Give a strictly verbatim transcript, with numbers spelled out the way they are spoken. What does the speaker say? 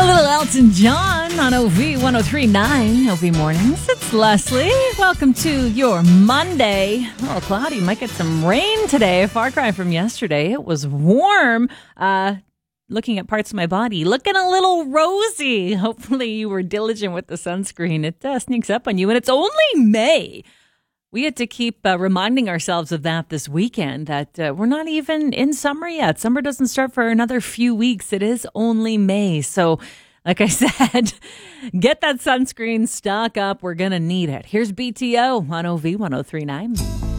A little Elton John on O V one oh three point nine, O V Mornings. It's Leslie. Welcome to your Monday. A little cloudy. Might get some rain today. A far cry from yesterday. It was warm. Uh, looking at parts of my body, looking a little rosy. Hopefully you were diligent with the sunscreen. It uh, sneaks up on you, and it's only May. We had to keep uh, reminding ourselves of that this weekend, that uh, we're not even in summer yet. Summer doesn't start for another few weeks. It is only May. So, like I said, get that sunscreen, stock up. We're going to need it. Here's B T O on O V one oh three point nine.